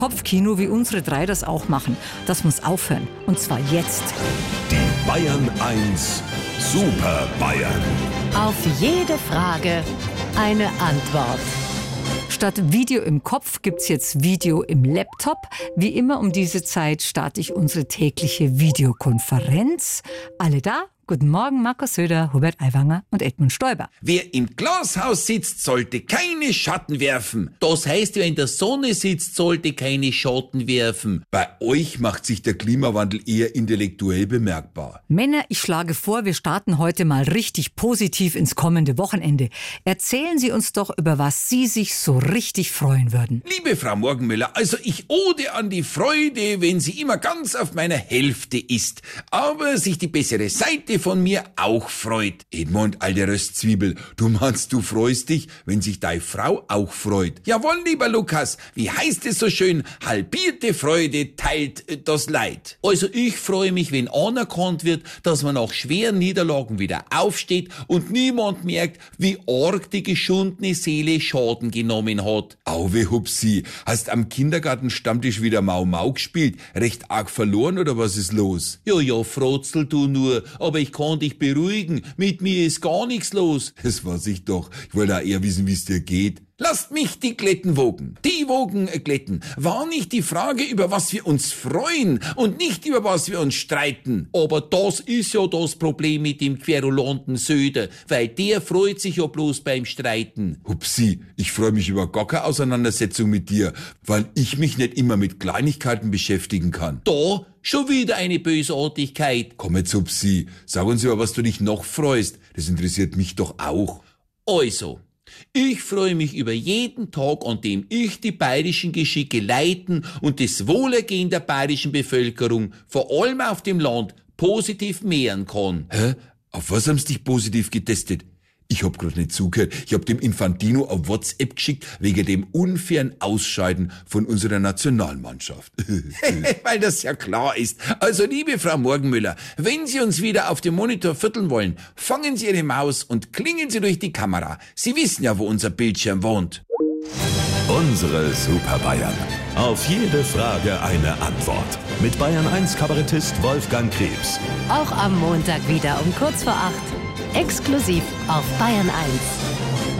Kopfkino, wie unsere drei das auch machen. Das muss aufhören. Und zwar jetzt. Die Bayern 1 Super Bayern. Auf jede Frage eine Antwort. Statt Video im Kopf gibt's jetzt Video im Laptop. Wie immer um diese Zeit starte ich unsere tägliche Videokonferenz. Alle da? Guten Morgen, Markus Söder, Hubert Aiwanger und Edmund Stoiber. Wer im Glashaus sitzt, sollte keine Schatten werfen. Das heißt, wer in der Sonne sitzt, sollte keine Schatten werfen. Bei euch macht sich der Klimawandel eher intellektuell bemerkbar. Männer, ich schlage vor, wir starten heute mal richtig positiv ins kommende Wochenende. Erzählen Sie uns doch, über was Sie sich so richtig freuen würden. Liebe Frau Morgenmüller, also ich ode an die Freude, wenn sie immer ganz auf meiner Hälfte ist, aber sich die bessere Seite von mir auch freut. Edmund, alte Röstzwiebel, du meinst, du freust dich, wenn sich deine Frau auch freut. Jawohl, lieber Lukas, wie heißt es so schön, halbierte Freude teilt das Leid. Also ich freue mich, wenn anerkannt wird, dass man nach schweren Niederlagen wieder aufsteht und niemand merkt, wie arg die geschundene Seele Schaden genommen hat. Auwe Hupsi, hast am Kindergartenstammtisch wieder Mau Mau gespielt? Recht arg verloren oder was ist los? Ja, frotzel du nur, aber ich kann dich beruhigen, mit mir ist gar nichts los. Das weiß ich doch, ich wollte auch eher wissen, wie es dir geht. Lasst mich die Glätten wogen. Die Wogen glätten. War nicht die Frage, über was wir uns freuen und nicht über was wir uns streiten. Aber das ist ja das Problem mit dem querulanten Söder, weil der freut sich ja bloß beim Streiten. Hupsi, ich freue mich über gar keine Auseinandersetzung mit dir, weil ich mich nicht immer mit Kleinigkeiten beschäftigen kann. Da schon wieder eine Bösartigkeit. Komm jetzt, Hupsi, sag uns über was du dich noch freust. Das interessiert mich doch auch. Also, ich freue mich über jeden Tag, an dem ich die bayerischen Geschicke leiten und das Wohlergehen der bayerischen Bevölkerung, vor allem auf dem Land, positiv mehren kann. Hä? Auf was haben sie dich positiv getestet? Ich hab grad nicht zugehört. Ich hab dem Infantino auf WhatsApp geschickt, wegen dem unfairen Ausscheiden von unserer Nationalmannschaft. Weil das ja klar ist. Also, liebe Frau Morgenmüller, wenn Sie uns wieder auf dem Monitor vierteln wollen, fangen Sie Ihre Maus und klingen Sie durch die Kamera. Sie wissen ja, wo unser Bildschirm wohnt. Unsere Super Bayern. Auf jede Frage eine Antwort. Mit Bayern 1 Kabarettist Wolfgang Krebs. Auch am Montag wieder um kurz vor 8. Exklusiv auf Bayern 1.